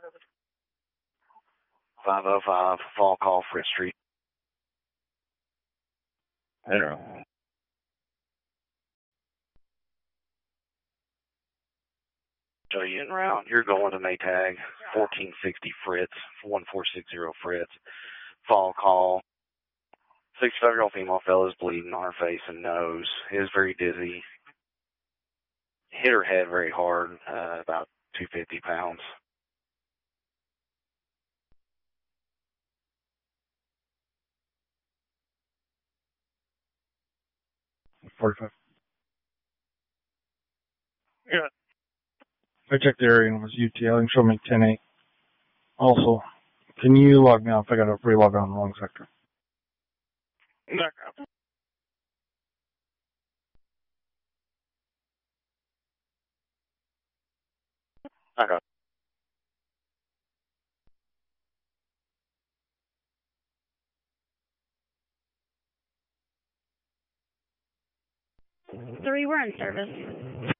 505 Fall Call, Fritz Street. I don't know. So you en route, you're going to Maytag, 1460 Fritz, 1460 Fritz. Fall Call. 65-year-old female fellow is bleeding on her face and nose. Is very dizzy. Hit her head very hard, about 250 pounds. Yeah. I checked the area and it was UTL and showed me 10-8. Also, can you log me off? I got to re-log on the wrong sector. Okay. Three, we're in service.